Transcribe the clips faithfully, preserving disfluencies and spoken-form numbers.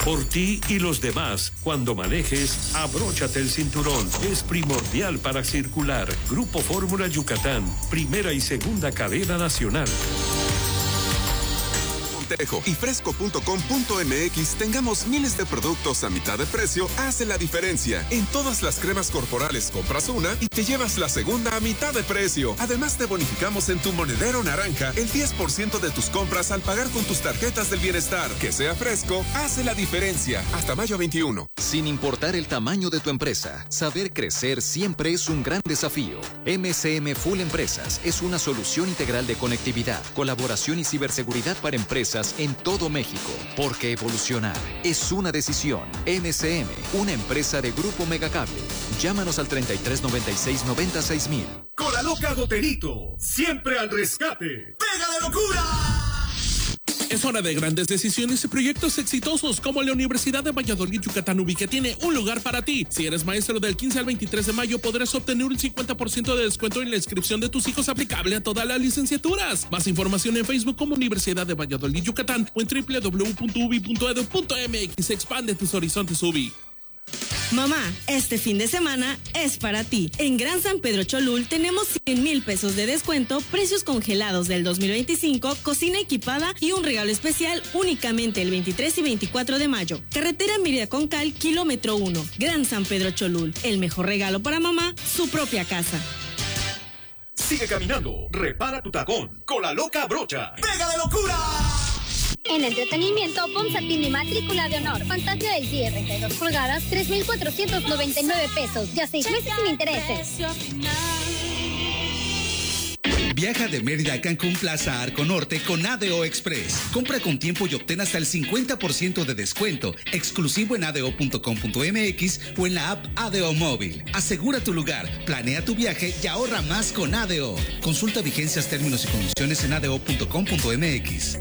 Por ti y los demás, cuando manejes, abróchate el cinturón. Es primordial para circular. Grupo Fórmula Yucatán, primera y segunda cadena nacional. Y fresco punto com punto m x tengamos miles de productos a mitad de precio hace la diferencia. En todas las cremas corporales compras una y te llevas la segunda a mitad de precio. Además te bonificamos en tu monedero naranja el diez por ciento de tus compras al pagar con tus tarjetas del bienestar. Que sea fresco hace la diferencia. Hasta mayo veintiuno. Sin importar el tamaño de tu empresa, saber crecer siempre es un gran desafío. M C M Full Empresas es una solución integral de conectividad, colaboración y ciberseguridad para empresas en todo México, porque evolucionar es una decisión. M C M, una empresa de Grupo Megacable. Llámanos al treinta y tres noventa y seis noventa y seis mil. Con la loca Goterito, siempre al rescate. ¡Pega de locura! Es hora de grandes decisiones y proyectos exitosos como la Universidad de Valladolid Yucatán Ubi, que tiene un lugar para ti. Si eres maestro del quince al veintitrés de mayo, podrás obtener un cincuenta por ciento de descuento en la inscripción de tus hijos aplicable a todas las licenciaturas. Más información en Facebook como Universidad de Valladolid Yucatán o en doble u doble u doble u punto ubi punto edu punto m x. Expande tus horizontes, Ubi. Mamá, este fin de semana es para ti. En Gran San Pedro Cholul tenemos cien mil pesos de descuento, precios congelados del dos mil veinticinco, cocina equipada y un regalo especial únicamente el veintitrés y veinticuatro de mayo. Carretera Mérida Concal, kilómetro uno. Gran San Pedro Cholul. El mejor regalo para mamá, su propia casa. Sigue caminando, repara tu tacón con la loca brocha. ¡Pega de locura! En entretenimiento, Ponsatini matrícula de honor. Fantasía del cierre, treinta y dos pulgadas, tres mil cuatrocientos noventa y nueve pesos. Ya seis meses sin intereses. Viaja de Mérida a Cancún Plaza Arco Norte con A D O Express. Compra con tiempo y obtén hasta el cincuenta por ciento de descuento, exclusivo en a d o punto com punto m x o en la app A D O Móvil. Asegura tu lugar, planea tu viaje y ahorra más con A D O. Consulta vigencias, términos y condiciones en a d o punto com punto m x.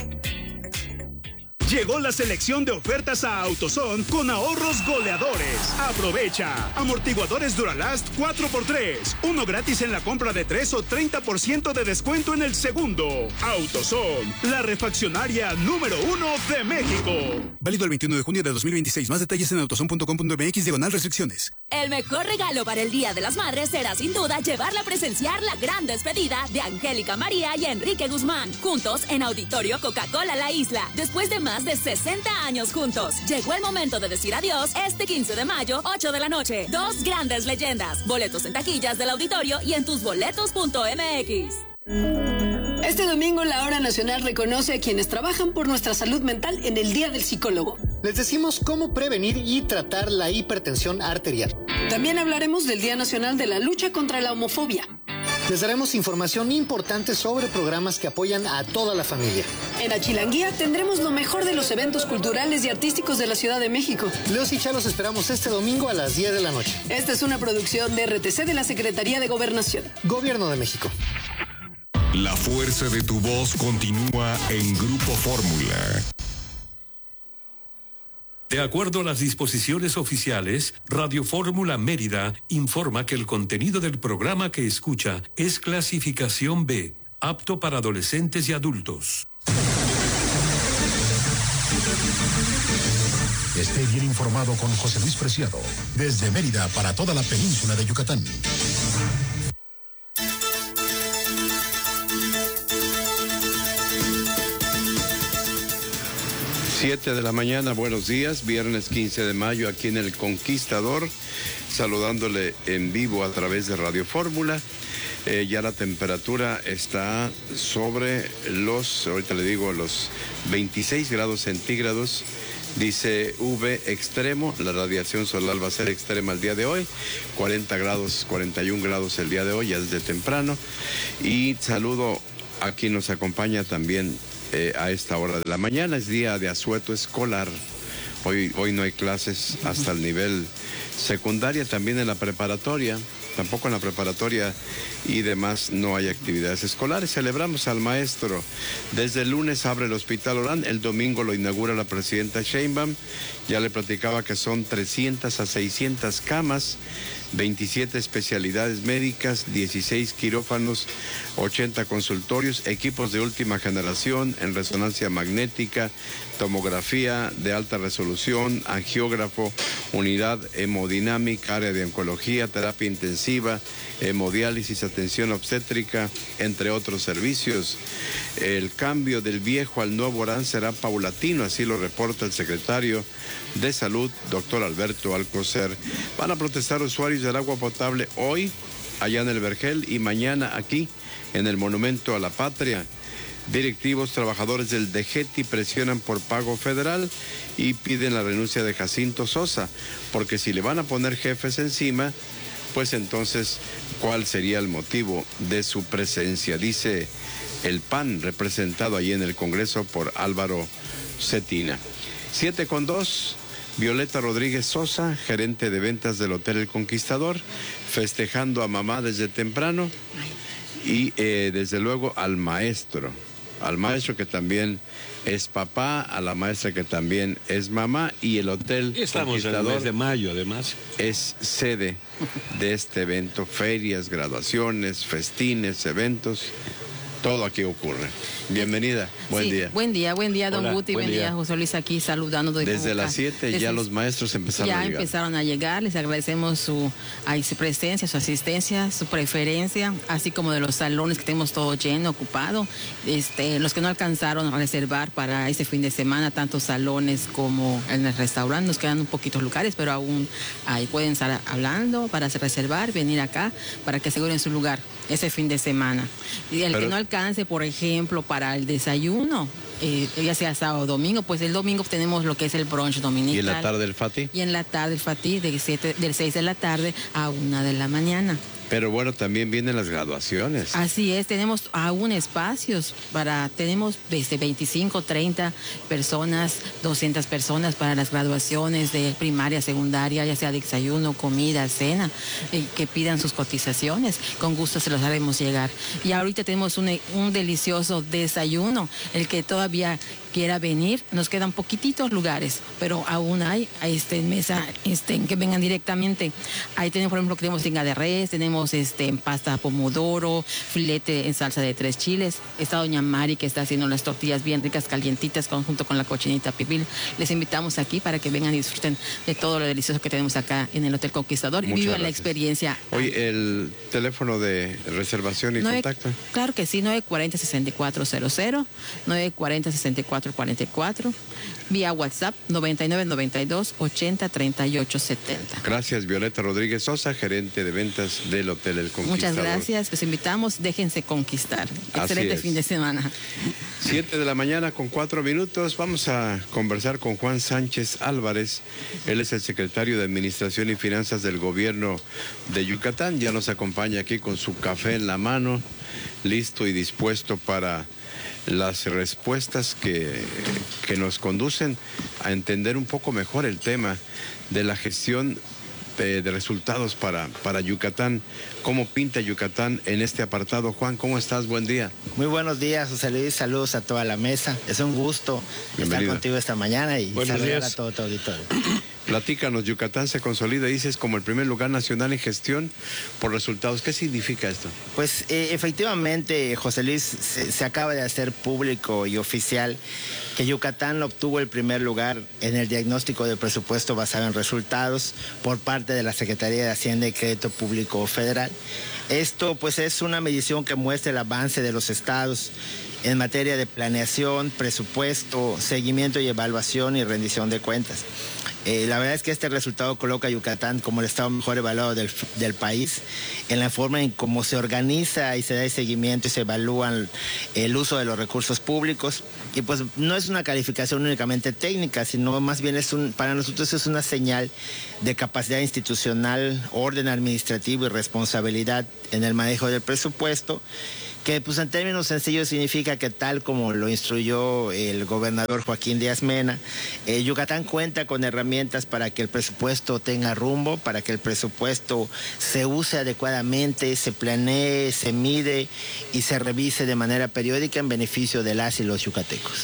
Llegó la selección de ofertas a AutoZone con ahorros goleadores. Aprovecha. Amortiguadores Duralast cuatro por tres. Uno gratis en la compra de tres o treinta por ciento de descuento en el segundo. AutoZone, la refaccionaria número uno de México. Válido el veintiuno de junio de dos mil veintiséis. Más detalles en autozone punto com punto m x diagonal restricciones. El mejor regalo para el Día de las Madres será sin duda llevarla a presenciar la gran despedida de Angélica María y Enrique Guzmán. Juntos en Auditorio Coca-Cola La Isla. Después de más de sesenta años juntos. Llegó el momento de decir adiós este quince de mayo, ocho de la noche. Dos grandes leyendas. Boletos en taquillas del auditorio y en tusboletos punto m x. Este domingo la Hora Nacional reconoce a quienes trabajan por nuestra salud mental en el Día del Psicólogo. Les decimos cómo prevenir y tratar la hipertensión arterial. También hablaremos del Día Nacional de la Lucha contra la Homofobia. Les daremos información importante sobre programas que apoyan a toda la familia. En Achilanguía tendremos lo mejor de los eventos culturales y artísticos de la Ciudad de México. Leos y Chá los esperamos este domingo a las diez de la noche. Esta es una producción de R T C de la Secretaría de Gobernación. Gobierno de México. La fuerza de tu voz continúa en Grupo Fórmula. De acuerdo a las disposiciones oficiales, Radio Fórmula Mérida informa que el contenido del programa que escucha es clasificación B, apto para adolescentes y adultos. Esté bien informado con José Luis Preciado, desde Mérida para toda la península de Yucatán. siete de la mañana, buenos días, viernes quince de mayo aquí en El Conquistador, saludándole en vivo a través de Radio Fórmula. Eh, ya la temperatura está sobre los, ahorita le digo, los veintiséis grados centígrados. Dice V extremo, la radiación solar va a ser extrema el día de hoy, cuarenta grados, cuarenta y un grados el día de hoy, ya desde temprano. Y saludo a quien nos acompaña también eh, a esta hora de la mañana, es día de asueto escolar. Hoy, hoy no hay clases hasta el nivel secundaria, también en la preparatoria. Tampoco en la preparatoria y demás no hay actividades escolares. Celebramos al maestro. Desde el lunes abre el Hospital Orán, el domingo lo inaugura la presidenta Sheinbaum. Ya le platicaba que son trescientas a seiscientas camas veintisiete especialidades médicas, dieciséis quirófanos, ochenta consultorios, equipos de última generación en resonancia magnética, tomografía de alta resolución, angiógrafo, unidad hemodinámica, área de oncología, terapia intensiva, hemodiálisis, atención obstétrica, entre otros servicios. El cambio del viejo al nuevo Orán será paulatino, así lo reporta el secretario de Salud, doctor Alberto Alcocer. Van a protestar usuarios del agua potable hoy, allá en el Vergel, y mañana aquí, en el Monumento a la Patria. Directivos, trabajadores del DGETI presionan por pago federal y piden la renuncia de Jacinto Sosa, porque si le van a poner jefes encima, pues entonces, ¿cuál sería el motivo de su presencia? Dice el P A N, representado allí en el Congreso por Álvaro Cetina. Siete con dos, Violeta Rodríguez Sosa, gerente de ventas del Hotel El Conquistador, festejando a mamá desde temprano y eh, desde luego al maestro, al maestro que también es papá, a la maestra que también es mamá, y el Hotel Estamos Conquistador en el mes de mayo, además. Es sede de este evento, ferias, graduaciones, festines, eventos, todo aquí ocurre. Bienvenida, buen sí, día. Buen día, buen día, don Hola, Guti, buen, buen día. día, José Luis, aquí saludando. Desde las siete ya los maestros empezaron ya a llegar. Ya empezaron a llegar, les agradecemos su, su presencia, su asistencia, su preferencia, así como de los salones que tenemos todo lleno, ocupado. Este, los que no alcanzaron a reservar para este fin de semana, tanto salones como en el restaurante, nos quedan un poquitos lugares, pero aún ahí pueden estar hablando para reservar, venir acá, para que aseguren su lugar ese fin de semana. Y el pero, que no alcance, por ejemplo, para el desayuno, eh, ya sea sábado o domingo, pues el domingo tenemos lo que es el brunch dominical. ¿Y en la tarde el Fati? Y en la tarde el Fati, de siete, del seis de la tarde a una de la mañana. Pero bueno, también vienen las graduaciones. Así es, tenemos aún espacios para, tenemos desde veinticinco, treinta personas, doscientas personas para las graduaciones de primaria, secundaria, ya sea desayuno, comida, cena, eh, que pidan sus cotizaciones, con gusto se los haremos llegar. Y ahorita tenemos un, un delicioso desayuno, el que todavía quiera venir, nos quedan poquititos lugares, pero aún hay este, mesa este, que vengan directamente. Ahí tenemos, por ejemplo, tenemos tinga de res, tenemos este, en pasta pomodoro, filete en salsa de tres chiles. Está doña Mari que está haciendo las tortillas bien ricas, calientitas, con, junto con la cochinita pibil. Les invitamos aquí para que vengan y disfruten de todo lo delicioso que tenemos acá en el Hotel Conquistador. Muchas y vivan gracias. La experiencia. Oye, el teléfono de reservación y nueve, contacto. Claro que sí, nueve cuatro cero, seis cuatro cero cero, nueve cuatro cero, seis cuatro cuarenta y cuatro, vía WhatsApp noventa y nueve noventa y dos ochenta treinta y ocho setenta. Gracias, Violeta Rodríguez Sosa, gerente de ventas del Hotel El Conquistador. Muchas gracias, los invitamos, déjense conquistar. Excelente fin de semana. Siete de la mañana con cuatro minutos, vamos a conversar con Juan Sánchez Álvarez. Él es el secretario de Administración y Finanzas del Gobierno de Yucatán. Ya nos acompaña aquí con su café en la mano, listo y dispuesto para las respuestas que, que nos conducen a entender un poco mejor el tema de la gestión de, de resultados para, para Yucatán. ¿Cómo pinta Yucatán en este apartado? Juan, ¿cómo estás? Buen día. Muy buenos días, José Luis. Saludos a toda la mesa. Es un gusto Bienvenida. Estar contigo esta mañana y buenos saludar días. A todo tu auditorio. Platícanos, Yucatán se consolida, dices, como el primer lugar nacional en gestión por resultados. ¿Qué significa esto? Pues eh, efectivamente, José Luis, se, se acaba de hacer público y oficial que Yucatán obtuvo el primer lugar en el diagnóstico de presupuesto basado en resultados por parte de la Secretaría de Hacienda y Crédito Público Federal. Esto pues es una medición que muestra el avance de los estados en materia de planeación, presupuesto, seguimiento y evaluación y rendición de cuentas. Eh, la verdad es que este resultado coloca a Yucatán como el estado mejor evaluado del, del país en la forma en cómo se organiza y se da el seguimiento y se evalúan el uso de los recursos públicos. Y pues no es una calificación únicamente técnica, sino más bien es un, para nosotros es una señal de capacidad institucional, orden administrativo y responsabilidad en el manejo del presupuesto, que pues en términos sencillos significa que tal como lo instruyó el gobernador Joaquín Díaz Mena, eh, Yucatán cuenta con herramientas para que el presupuesto tenga rumbo, para que el presupuesto se use adecuadamente, se planee, se mide y se revise de manera periódica en beneficio de las y los yucatecos.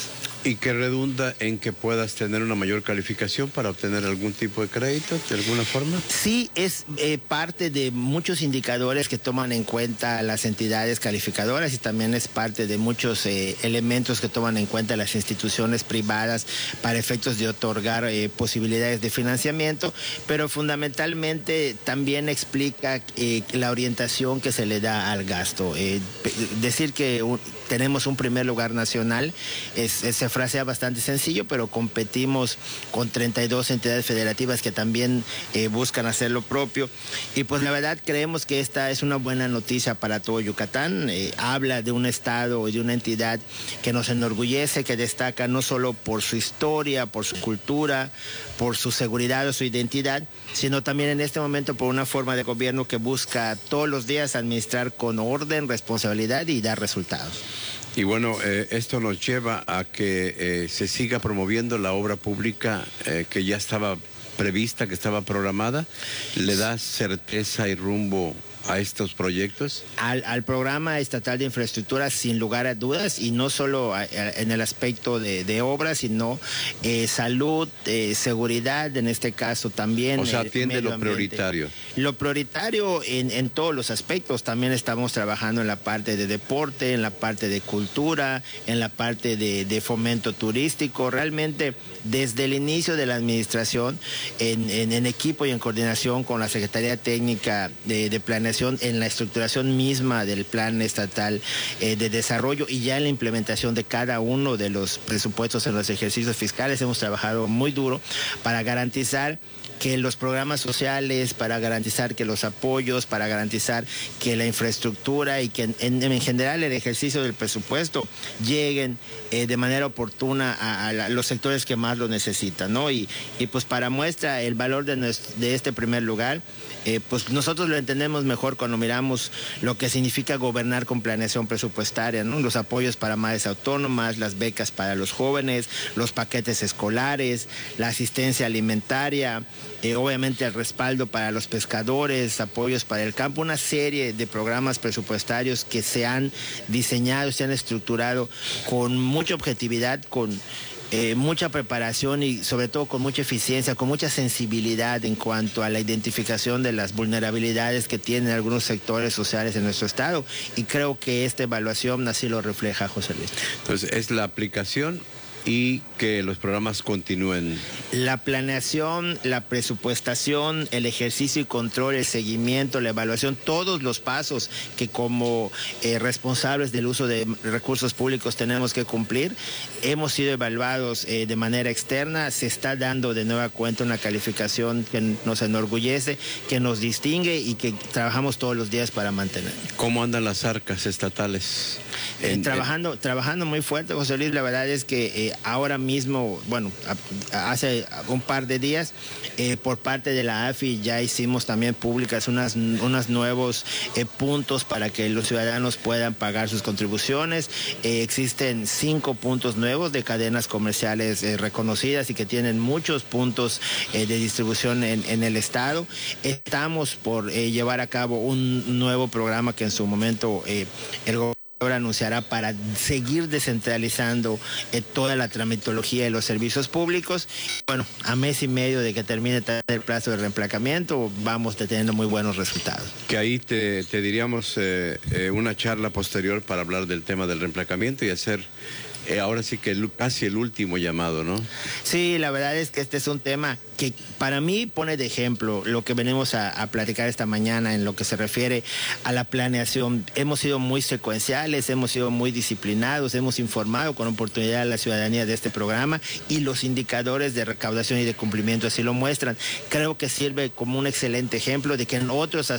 Y que redunda en que puedas tener una mayor calificación para obtener algún tipo de crédito, de alguna forma. Sí, es eh, parte de muchos indicadores que toman en cuenta las entidades calificadoras y también es parte de muchos eh, elementos que toman en cuenta las instituciones privadas para efectos de otorgar eh, posibilidades de financiamiento, pero fundamentalmente también explica eh, la orientación que se le da al gasto. Eh, decir que un, tenemos un primer lugar nacional es, es, se frasea bastante sencillo, pero competimos con treinta y dos entidades federativas que también eh, buscan hacer lo propio. Y pues la verdad creemos que esta es una buena noticia para todo Yucatán. Eh, habla de un estado y de una entidad que nos enorgullece, que destaca no solo por su historia, por su cultura, por su seguridad o su identidad, sino también en este momento por una forma de gobierno que busca todos los días administrar con orden, responsabilidad y dar resultados. Y bueno, eh, esto nos lleva a que eh, se siga promoviendo la obra pública eh, que ya estaba prevista, que estaba programada. ¿Le da certeza y rumbo a estos proyectos? Al, al programa estatal de infraestructura, sin lugar a dudas, y no solo a, a, en el aspecto de, de obras, sino eh, salud, eh, seguridad, en este caso también. O sea, atiende lo prioritario. Lo prioritario en, en todos los aspectos. También estamos trabajando en la parte de deporte, en la parte de cultura, en la parte de, de fomento turístico. Realmente, desde el inicio de la administración, en, en, en equipo y en coordinación con la Secretaría Técnica de, de Planeación, en la estructuración misma del plan estatal eh, de desarrollo y ya en la implementación de cada uno de los presupuestos en los ejercicios fiscales, hemos trabajado muy duro para garantizar que los programas sociales, para garantizar que los apoyos, para garantizar que la infraestructura y que en, en general el ejercicio del presupuesto lleguen eh, de manera oportuna a, a la, los sectores que más lo necesitan, ¿no? Y, y pues para muestra el valor de, nuestro, de este primer lugar, eh, pues nosotros lo entendemos mejor cuando miramos lo que significa gobernar con planeación presupuestaria, ¿no? Los apoyos para madres autónomas, las becas para los jóvenes, los paquetes escolares, la asistencia alimentaria, Eh, obviamente el respaldo para los pescadores, apoyos para el campo, una serie de programas presupuestarios que se han diseñado, se han estructurado con mucha objetividad, con eh, mucha preparación y sobre todo con mucha eficiencia, con mucha sensibilidad en cuanto a la identificación de las vulnerabilidades que tienen algunos sectores sociales en nuestro estado. Y creo que esta evaluación así lo refleja, José Luis. Entonces, es la aplicación y que los programas continúen. La planeación, la presupuestación, el ejercicio y control, el seguimiento, la evaluación, todos los pasos que como eh, responsables del uso de recursos públicos tenemos que cumplir. Hemos sido evaluados eh, de manera externa, se está dando de nueva cuenta una calificación que nos enorgullece, que nos distingue y que trabajamos todos los días para mantener. ¿Cómo andan las arcas estatales? Eh, en, trabajando, en... trabajando muy fuerte, José Luis. La verdad es que eh, ahora mismo, bueno, a, hace un par de días, eh, por parte de la A F I ya hicimos también públicas unas, unos nuevos eh, puntos para que los ciudadanos puedan pagar sus contribuciones. Eh, existen cinco puntos nuevos de cadenas comerciales eh, reconocidas y que tienen muchos puntos eh, de distribución en, en el estado. Estamos por eh, llevar a cabo un nuevo programa que en su momento eh, el gobierno ahora anunciará para seguir descentralizando eh, toda la tramitología de los servicios públicos. Bueno, a mes y medio de que termine el plazo de reemplacamiento, vamos teniendo muy buenos resultados. Que ahí te, te diríamos eh, eh, una charla posterior para hablar del tema del reemplacamiento y hacer eh, ahora sí que el, casi el último llamado, ¿no? Sí, la verdad es que este es un tema que para mí pone de ejemplo lo que venimos a, a platicar esta mañana en lo que se refiere a la planeación. Hemos sido muy secuenciales, hemos sido muy disciplinados, hemos informado con oportunidad a la ciudadanía de este programa y los indicadores de recaudación y de cumplimiento así lo muestran. Creo que sirve como un excelente ejemplo de que en otros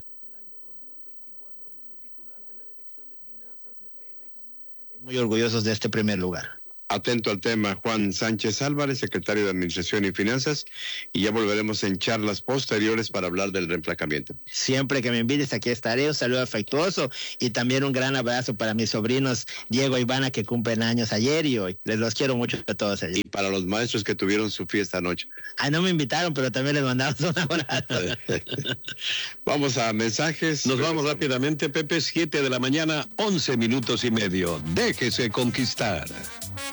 muy orgullosos de este primer lugar. Atento al tema, Juan Sánchez Álvarez, secretario de Administración y Finanzas, y ya volveremos en charlas posteriores para hablar del reemplacamiento. Siempre que me invites aquí estaré, un saludo afectuoso y también un gran abrazo para mis sobrinos Diego y Ivana que cumplen años ayer y hoy. Les los quiero mucho a todos ellos. Y para los maestros que tuvieron su fiesta anoche. Ay, no me invitaron, pero también les mandamos un abrazo. Vamos a mensajes. Nos vamos rápidamente, Pepe, siete de la mañana, once minutos y medio. Déjese conquistar.